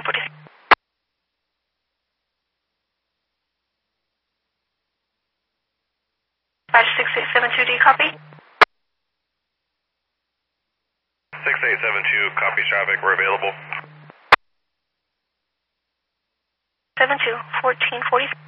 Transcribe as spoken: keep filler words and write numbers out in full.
forty. five six eight seven two, do you copy? six eight seven two, copy traffic, we're available. seven two, fourteen forty.